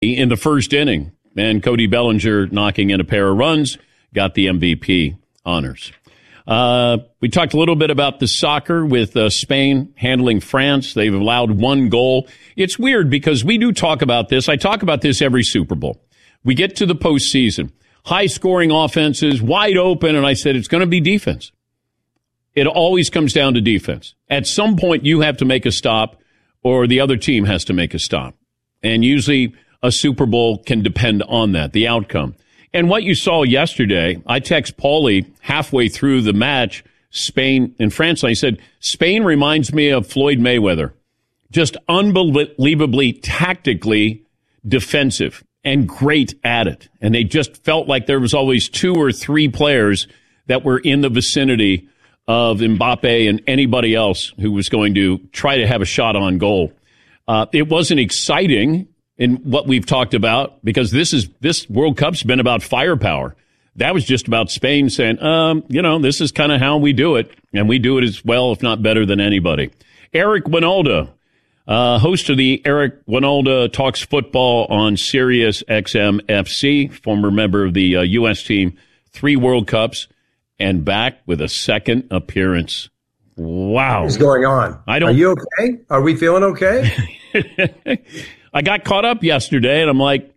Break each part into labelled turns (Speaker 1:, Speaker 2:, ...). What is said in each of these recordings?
Speaker 1: in the first inning, and Cody Bellinger knocking in a pair of runs, got the MVP honors. We talked a little bit about the soccer with Spain handling France. They've allowed one goal. It's weird because we do talk about this. I talk about this every Super Bowl. We get to the postseason, high-scoring offenses, wide open, and I said it's going to be defense. It always comes down to defense. At some point, you have to make a stop, or the other team has to make a stop. And usually a Super Bowl can depend on that, the outcome. And what you saw yesterday, I text Paulie halfway through the match, Spain and France, and I said, Spain reminds me of Floyd Mayweather. Just unbelievably tactically defensive and great at it. And they just felt like there was always 2 or 3 players that were in the vicinity of Mbappe and anybody else who was going to try to have a shot on goal. It wasn't exciting in what we've talked about because this World Cup's been about firepower. That was just about Spain saying, this is kind of how we do it, and we do it as well, if not better than anybody. Eric Wynalda, host of the Eric Wynalda Talks Football on Sirius XM FC, former member of the U.S. team, 3 World Cups, and back with a second appearance. Wow.
Speaker 2: What's going on? Are you okay? Are we feeling okay?
Speaker 1: I got caught up yesterday, and I'm like,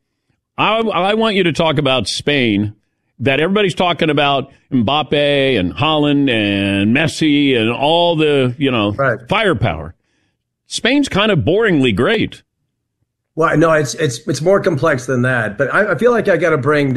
Speaker 1: I want you to talk about Spain, that everybody's talking about Mbappe and Haaland and Messi and all the, right, firepower. Spain's kind of boringly great.
Speaker 2: Well, no, it's more complex than that. But I feel like I got to bring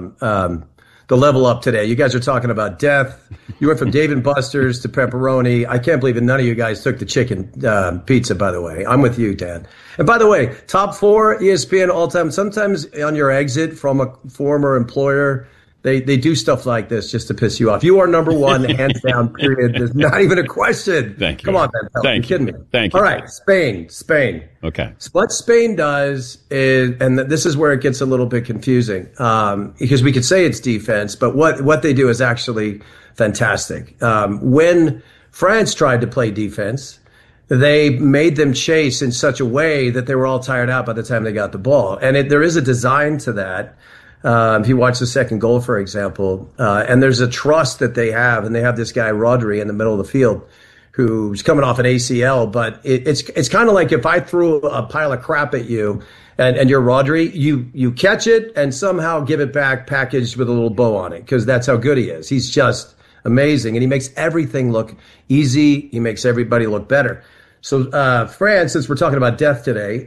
Speaker 2: the level up today. You guys are talking about death. You went from Dave & Buster's to pepperoni. I can't believe that none of you guys took the chicken pizza, by the way. I'm with you, Dan. And by the way, top 4 ESPN all time. Sometimes on your exit from a former employer, they do stuff like this just to piss you off. You are number 1, hands down, period. There's not even a question.
Speaker 1: Thank you.
Speaker 2: Come on, man. You're kidding me.
Speaker 1: Thank you.
Speaker 2: All right, Spain.
Speaker 1: Okay.
Speaker 2: So what Spain does is, and this is where it gets a little bit confusing, because we could say it's defense, but what they do is actually fantastic. When France tried to play defense, they made them chase in such a way that they were all tired out by the time they got the ball. And there is a design to that. If you watch the second goal, for example, and there's a trust that they have, and they have this guy, Rodri, in the middle of the field who's coming off an ACL. But it's kind of like if I threw a pile of crap at you and you're Rodri, you catch it and somehow give it back packaged with a little bow on it, because that's how good he is. He's just amazing, and he makes everything look easy. He makes everybody look better. So France, since we're talking about death today,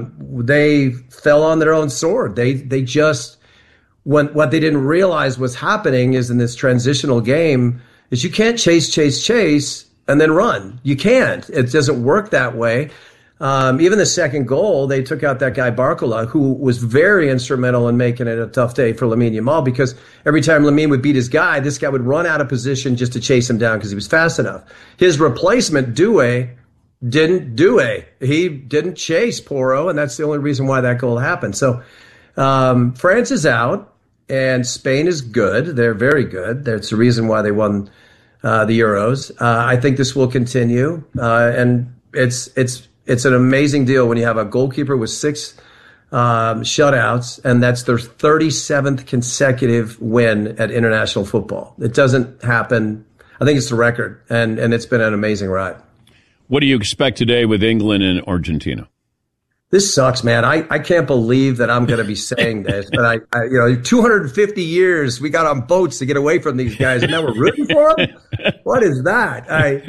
Speaker 2: they fell on their own sword. They just... What they didn't realize was happening is in this transitional game is you can't chase, and then run. You can't. It doesn't work that way. Even the second goal, they took out that guy Barcola, who was very instrumental in making it a tough day for Lamine Yamal, because every time Lamine would beat his guy, this guy would run out of position just to chase him down because he was fast enough. His replacement, Doué, didn't do it. He didn't chase Porro, and that's the only reason why that goal happened. So France is out. And Spain is good. They're very good. That's the reason why they won the Euros. I think this will continue. And it's an amazing deal when you have a goalkeeper with 6 shutouts, and that's their 37th consecutive win at international football. It doesn't happen. I think it's the record, and it's been an amazing ride.
Speaker 1: What do you expect today with England and Argentina?
Speaker 2: This sucks, man. I can't believe that I'm going to be saying this, but I 250 years we got on boats to get away from these guys, and now we're rooting for them. What is that?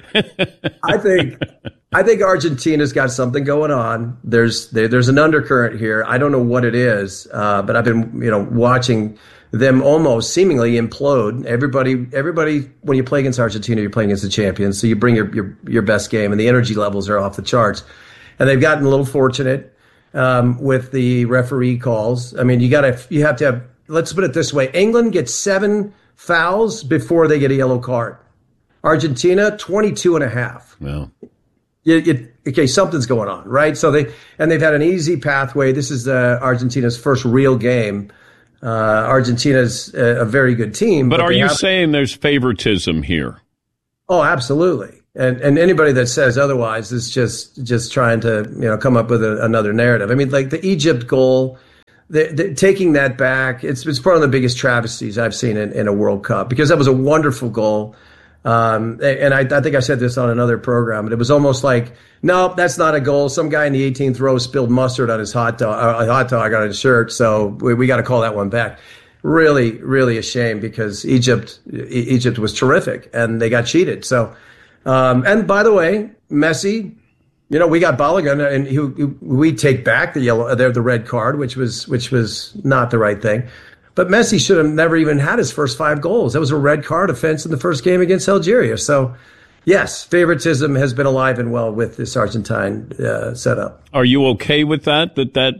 Speaker 2: I think Argentina's got something going on. There's an undercurrent here. I don't know what it is, but I've been watching them almost seemingly implode. Everybody, when you play against Argentina, you're playing against the champions, so you bring your best game, and the energy levels are off the charts. And they've gotten a little fortunate with the referee calls. I mean, you have to have, let's put it this way. England gets 7 fouls before they get a yellow card. Argentina, 22 and a half.
Speaker 1: Well,
Speaker 2: okay, something's going on, right? So they've had an easy pathway. This is Argentina's first real game. Argentina's a very good team.
Speaker 1: But are you saying there's favoritism here?
Speaker 2: Oh, absolutely. And anybody that says otherwise is just trying to come up with another narrative. I mean, like the Egypt goal, taking that back, it's one of the biggest travesties I've seen in a World Cup, because that was a wonderful goal. And I think I said this on another program, but it was almost like, no, that's not a goal. Some guy in the 18th row spilled mustard on his hot dog on his shirt, so we got to call that one back. Really, really a shame, because Egypt was terrific and they got cheated. So, and by the way, Messi, we got Balogun, and we take back the red card, which was not the right thing. But Messi should have never even had his first 5 goals. That was a red card offense in the first game against Algeria. So, yes, favoritism has been alive and well with this Argentine setup.
Speaker 1: Are you okay with that?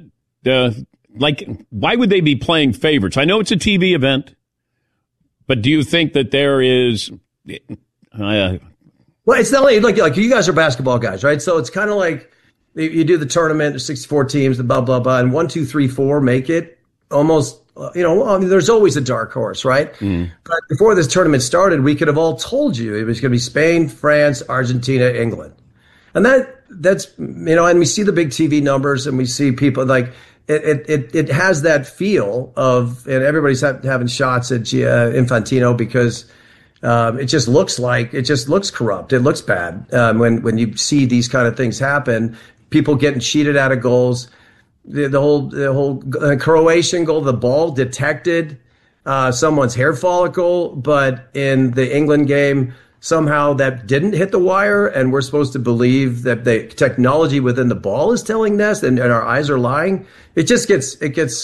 Speaker 1: Why would they be playing favorites? I know it's a TV event, but do you think that there is?
Speaker 2: Well, it's not like you guys are basketball guys, right? So it's kind of like you do the tournament, there's 64 teams, the blah, blah, blah, and 1, 2, 3, 4 make it almost, there's always a dark horse, right? But before this tournament started, we could have all told you it was going to be Spain, France, Argentina, England. And that's, and we see the big TV numbers, and we see people like, it has that feel of, and everybody's having shots at Infantino, because it just looks corrupt. It looks bad when you see these kind of things happen. People getting cheated out of goals. The whole Croatian goal, the ball detected someone's hair follicle, but in the England game, somehow that didn't hit the wire, and we're supposed to believe that the technology within the ball is telling us, and our eyes are lying. It gets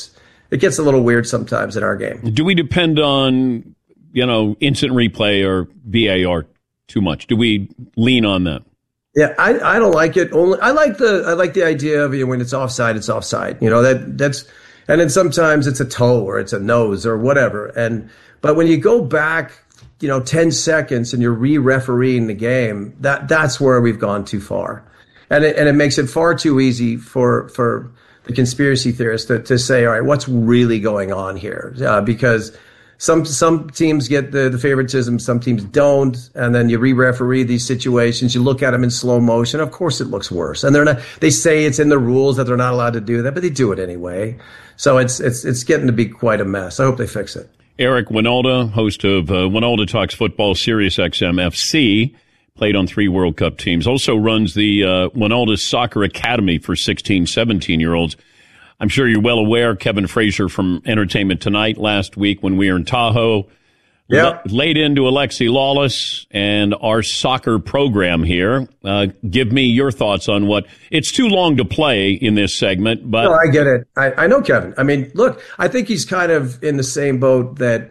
Speaker 2: a little weird sometimes in our game.
Speaker 1: Do we depend on instant replay or VAR too much? Do we lean on that?
Speaker 2: Yeah, I don't like it. I like the idea of when it's offside, it's offside. That's, and then sometimes it's a toe or it's a nose or whatever. But when you go back, 10 seconds and you're re-refereeing the game, that's where we've gone too far, and it makes it far too easy for the conspiracy theorists to say, all right, what's really going on here? Because some teams get the favoritism, some teams don't, and then you re-referee these situations. You look at them in slow motion. Of course, it looks worse, and they say it's in the rules that they're not allowed to do that, but they do it anyway. So it's getting to be quite a mess. I hope they fix it.
Speaker 1: Eric Wynalda, host of Wynalda Talks Football, Sirius XM FC, played on 3 World Cup teams. Also runs the Wynalda Soccer Academy for 16, 17-year-olds. I'm sure you're well aware, Kevin Frazier from Entertainment Tonight last week when we were in Tahoe, laid into Alexi Lawless and our soccer program here. Give me your thoughts on it's too long to play in this segment, but.
Speaker 2: No, I get it. I know Kevin. I mean, look, I think he's kind of in the same boat that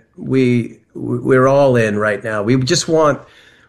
Speaker 2: we're all in right now. We just want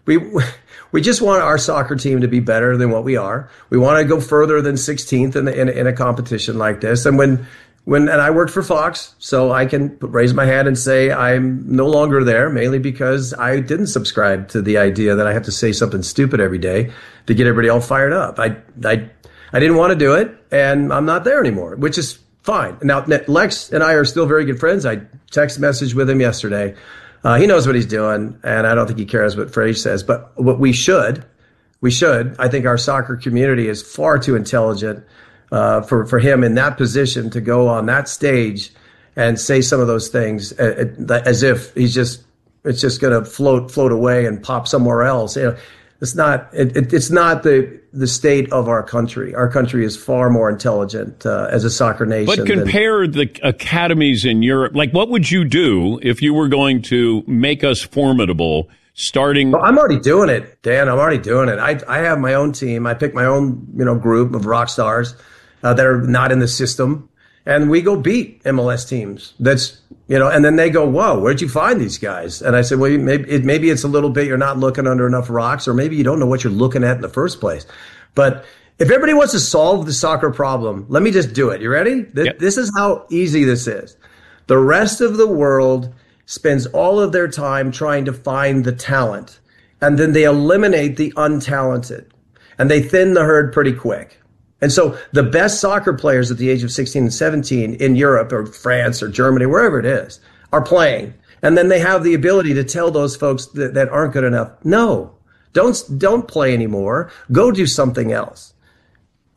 Speaker 2: our soccer team to be better than what we are. We want to go further than 16th in a competition like this. And and I worked for Fox, so I can raise my hand and say I'm no longer there, mainly because I didn't subscribe to the idea that I have to say something stupid every day to get everybody all fired up. I didn't want to do it, and I'm not there anymore, which is fine. Now, Lex and I are still very good friends. I text messaged with him yesterday. He knows what he's doing, and I don't think he cares what Frage says. But what we should. I think our soccer community is far too intelligent for him in that position to go on that stage and say some of those things as if it's just going to float away and pop somewhere else. It's not the state of our country. Our country is far more intelligent as a soccer nation.
Speaker 1: But compare the academies in Europe. Like, what would you do if you were going to make us formidable? Well,
Speaker 2: I'm already doing it, Dan. I'm already doing it. I have my own team. I pick my own group of rock stars that are not in the system, and we go beat MLS teams. And then they go, "Whoa, where'd you find these guys?" And I said, "Well, maybe it's a little bit you're not looking under enough rocks, or maybe you don't know what you're looking at in the first place." But if everybody wants to solve the soccer problem, let me just do it. You ready?
Speaker 1: Yep.
Speaker 2: This is how easy this is. The rest of the world spends all of their time trying to find the talent, and then they eliminate the untalented, and they thin the herd pretty quick. And so the best soccer players at the age of 16 and 17 in Europe or France or Germany, wherever it is, are playing. And then they have the ability to tell those folks that aren't good enough, no, don't play anymore. Go do something else.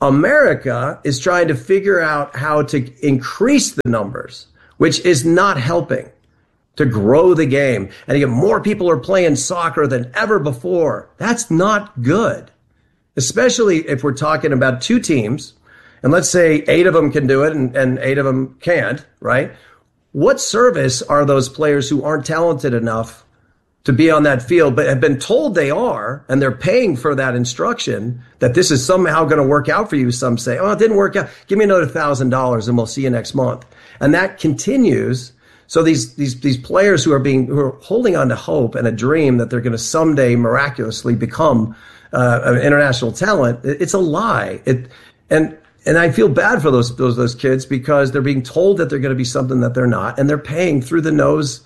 Speaker 2: America is trying to figure out how to increase the numbers, which is not helping to grow the game. And again, more people are playing soccer than ever before. That's not good, especially if we're talking about two teams. And let's say 8 of them can do it and 8 of them can't, right? What service are those players who aren't talented enough to be on that field, but have been told they are, and they're paying for that instruction that this is somehow going to work out for you? Some say, oh, it didn't work out. Give me another $1,000 and we'll see you next month. And that continues. So these players who are holding on to hope and a dream that they're going to someday miraculously become an international talent, it's a lie. And I feel bad for those kids because they're being told that they're going to be something that they're not, and they're paying through the nose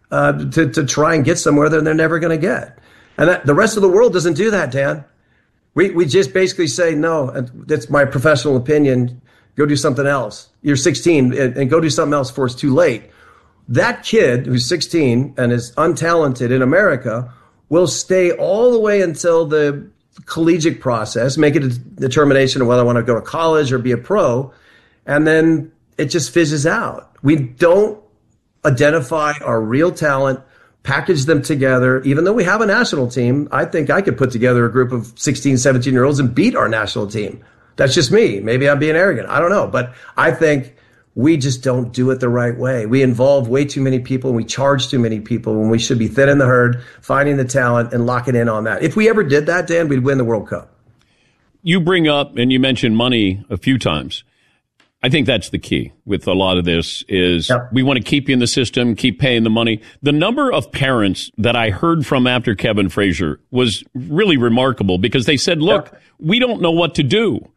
Speaker 2: to try and get somewhere that they're never going to get. And the rest of the world doesn't do that, Dan. We just basically say, no, that's my professional opinion. Go do something else. You're 16 and go do something else before it's too late. That kid who's 16 and is untalented in America will stay all the way until the collegiate process, make a determination of whether I want to go to college or be a pro, and then it just fizzes out. We don't identify our real talent, package them together. Even though we have a national team, I think I could put together a group of 16, 17-year-olds and beat our national team. That's just me. Maybe I'm being arrogant. I don't know. But I think we just don't do it the right way. We involve way too many people and we charge too many people when we should be thinning the herd, finding the talent and locking in on that. If we ever did that, Dan, we'd win the World Cup.
Speaker 1: You bring up, and you mentioned money a few times. I think that's the key with a lot of this is we want to keep you in the system, keep paying the money. The number of parents that I heard from after Kevin Frazier was really remarkable because they said, look, we don't know what to do.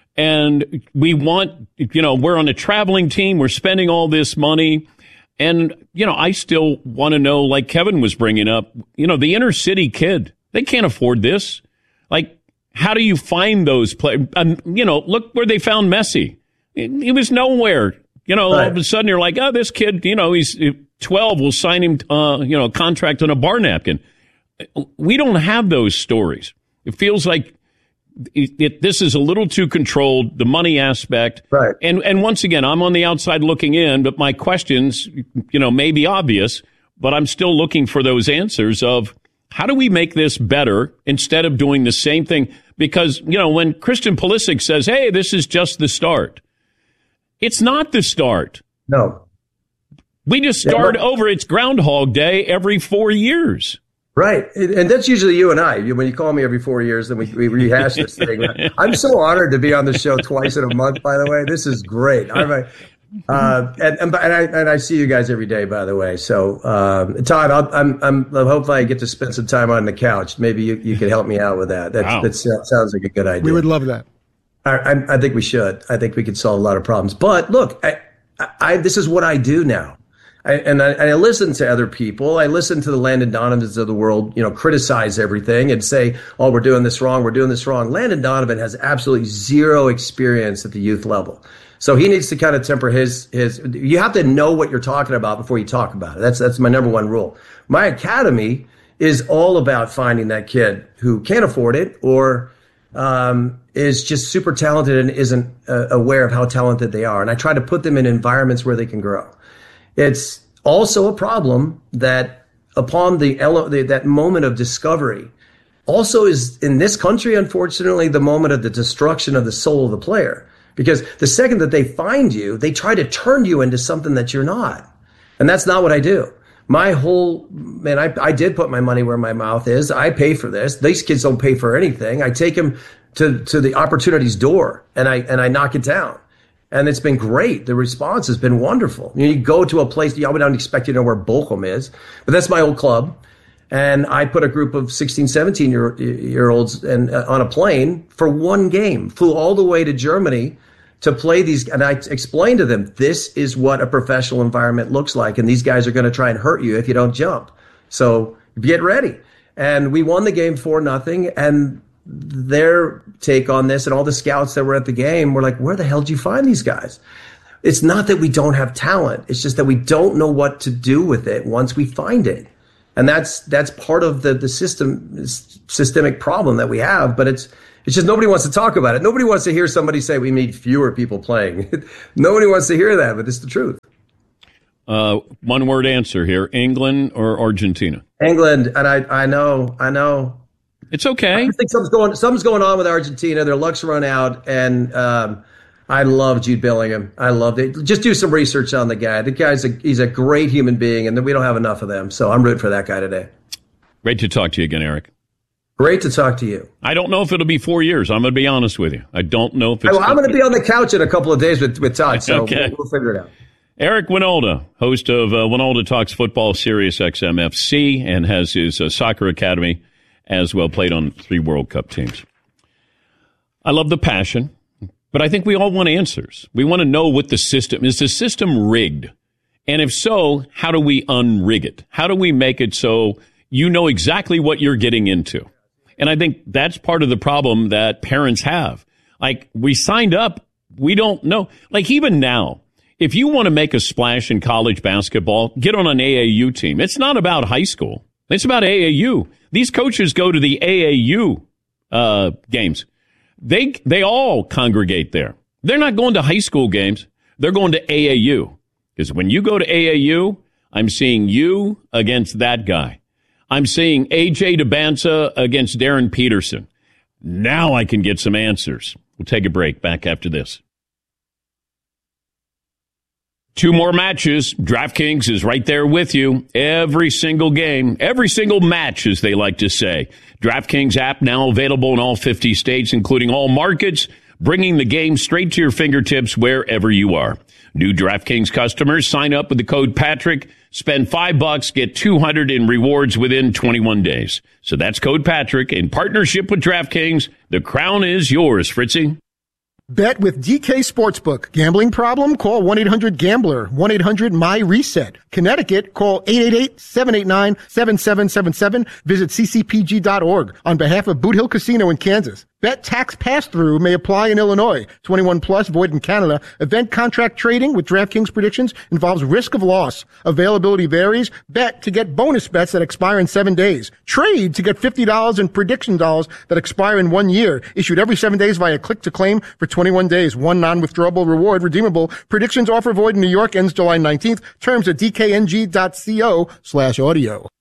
Speaker 1: And we want, we're on a traveling team. We're spending all this money. And, I still want to know, like Kevin was bringing up, the inner city kid, they can't afford this. Like, how do you find those players? Look where they found Messi. He was nowhere. All of a sudden you're like, oh, this kid, he's 12. We'll sign him, a contract on a bar napkin. We don't have those stories. It feels like this is a little too controlled, the money aspect.
Speaker 2: Right.
Speaker 1: And once again, I'm on the outside looking in, but my questions, may be obvious, but I'm still looking for those answers of how do we make this better instead of doing the same thing? Because, when Christian Pulisic says, hey, this is just the start, it's not the start.
Speaker 2: No.
Speaker 1: We just start over. It's Groundhog Day every 4 years.
Speaker 2: Right. And that's usually you and I. When you call me every 4 years, then we rehash this thing. I'm so honored to be on the show twice in a month, by the way. This is great. And I see you guys every day, by the way. So, Todd, I'm hopefully I get to spend some time on the couch. Maybe you could help me out with that. That sounds like a good idea.
Speaker 3: We would love that.
Speaker 2: I think we should. I think we could solve a lot of problems. But look, this is what I do now. I listen to other people. I listen to the Landon Donovans of the world, criticize everything and say, oh, we're doing this wrong. We're doing this wrong. Landon Donovan has absolutely zero experience at the youth level. So he needs to kind of temper his, you have to know what you're talking about before you talk about it. That's my number one rule. My academy is all about finding that kid who can't afford it or, is just super talented and isn't aware of how talented they are. And I try to put them in environments where they can grow. It's also a problem that upon that moment of discovery also is in this country, unfortunately, the moment of the destruction of the soul of the player. Because the second that they find you, they try to turn you into something that you're not. And that's not what I do. I did put my money where my mouth is. I pay for this. These kids don't pay for anything. I take them to the opportunity's door and I knock it down. And it's been great. The response has been wonderful. You go to a place, I would not expect you to know where Bochum is, but that's my old club. And I put a group of 16, 17-year-olds on a plane for one game, flew all the way to Germany to play these. And I explained to them, this is what a professional environment looks like. And these guys are going to try and hurt you if you don't jump. So get ready. And we won the game 4-0. And their take on this and all the scouts that were at the game were like, where the hell did you find these guys? It's not that we don't have talent. It's just that we don't know what to do with it once we find it. And that's part of the systemic problem that we have. But It's just nobody wants to talk about it. Nobody wants to hear somebody say we need fewer people playing. Nobody wants to hear that, but it's the truth.
Speaker 1: One word answer here: England or Argentina?
Speaker 2: England, and I know.
Speaker 1: It's okay.
Speaker 2: I think something's going on with Argentina. Their luck's run out, and I love Jude Bellingham. I love it. Just do some research on the guy. He's a great human being, and we don't have enough of them. So I'm rooting for that guy today.
Speaker 1: Great to talk to you again, Eric.
Speaker 2: Great to talk to you.
Speaker 1: I don't know if it'll be 4 years. I'm going to be honest with you. I don't know if it's.
Speaker 2: I'm going to be on the couch in a couple of days with Todd, so
Speaker 1: okay.
Speaker 2: we'll figure it out.
Speaker 1: Eric Wynalda, host of Wynalda Talks Football, Sirius XM FC, and has his soccer academy as well, played on 3 World Cup teams. I love the passion, but I think we all want answers. We want to know what the system is. The system rigged? And if so, how do we unrig it? How do we make it so you know exactly what you're getting into? And I think that's part of the problem that parents have. Like, we signed up, we don't know. Like, even now, if you want to make a splash in college basketball, get on an AAU team. It's not about high school. It's about AAU. These coaches go to the AAU games. They all congregate there. They're not going to high school games. They're going to AAU. Because when you go to AAU, I'm seeing you against that guy. I'm seeing A.J. Debinsa against Darren Peterson. Now I can get some answers. We'll take a break. Back after this. 2 more matches. DraftKings is right there with you. Every single game, every single match, as they like to say. DraftKings app now available in all 50 states, including all markets, bringing the game straight to your fingertips wherever you are. New DraftKings customers sign up with the code Patrick, spend $5, get $200 in rewards within 21 days. So that's code Patrick in partnership with DraftKings. The crown is yours, Fritzy.
Speaker 3: Bet with DK Sportsbook. Gambling problem? Call 1-800-GAMBLER. 1-800-MY-RESET. Connecticut, call 888-789-7777. Visit ccpg.org. On behalf of Boot Hill Casino in Kansas. Bet tax pass-through may apply in Illinois. 21 plus, void in Canada. Event contract trading with DraftKings predictions involves risk of loss. Availability varies. Bet to get bonus bets that expire in 7 days. Trade to get $50 in prediction dollars that expire in 1 year. Issued every 7 days via click to claim for 21 days. One non-withdrawable reward redeemable. Predictions offer void in New York ends July 19th. Terms at dkng.co/audio.